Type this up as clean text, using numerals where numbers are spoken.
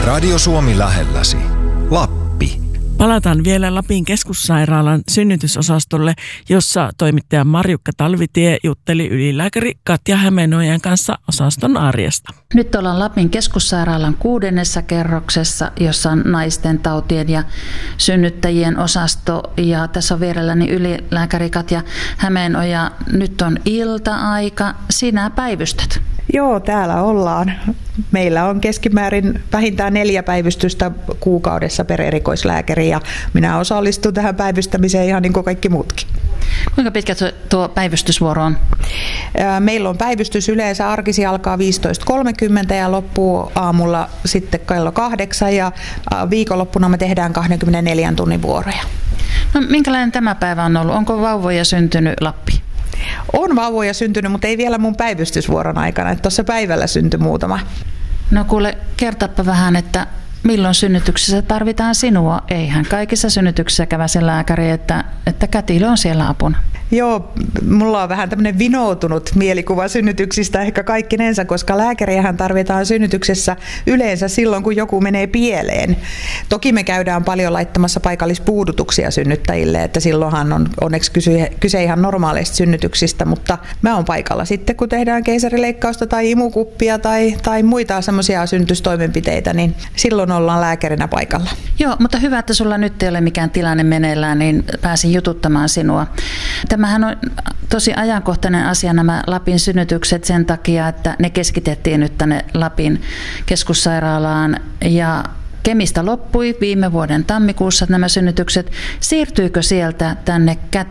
Radio Suomi lähelläsi. Lappi. Palataan vielä Lapin keskussairaalan synnytysosastolle, jossa toimittaja Marjukka Talvitie jutteli ylilääkäri Katja Hämeenojan kanssa osaston arjesta. Nyt ollaan Lapin keskussairaalan 6. kerroksessa, jossa on naisten tautien ja synnyttäjien osasto. Ja tässä on vierelläni ylilääkäri Katja Hämeenoja. Nyt on ilta-aika. Sinä päivystät. Joo, täällä ollaan. Meillä on keskimäärin vähintään 4 päivystystä kuukaudessa per erikoislääkäri ja minä osallistun tähän päivystämiseen ihan niin kuin kaikki muutkin. Kuinka pitkä tuo päivystysvuoro on? Meillä on päivystys yleensä arkisi alkaa 15.30 ja loppuu aamulla sitten kello 8 ja viikonloppuna me tehdään 24 tunnin vuoroja. No, minkälainen tämä päivä on ollut? Onko vauvoja syntynyt Lappiin? On vauvoja syntynyt, mutta ei vielä mun päivystysvuoron aikana. Tuossa päivällä syntyi muutama. No kuule, kertapa vähän, että milloin synnytyksessä tarvitaan sinua? Eihän kaikissa synnytyksissä kävä se lääkäri, että kätilö on siellä apuna. Joo, mulla on vähän tämmöinen vinoutunut mielikuva synnytyksistä ehkä kaikkinensa, koska lääkäriähän tarvitaan synnytyksessä yleensä silloin, kun joku menee pieleen. Toki me käydään paljon laittamassa paikallispuudutuksia synnyttäjille, että silloinhan on onneksi kyse ihan normaaleista synnytyksistä, mutta mä oon paikalla sitten, kun tehdään keisarileikkausta tai imukuppia tai muita semmoisia synnytystoimenpiteitä, niin silloin ollaan lääkärinä paikalla. Joo, mutta hyvä, että sulla nyt ei ole mikään tilanne meneillään, niin pääsin jututtamaan sinua. Tämähän on tosi ajankohtainen asia nämä Lapin synnytykset sen takia, että ne keskitettiin nyt tänne Lapin keskussairaalaan ja Kemistä loppui viime vuoden tammikuussa nämä synnytykset. Siirtyykö sieltä tänne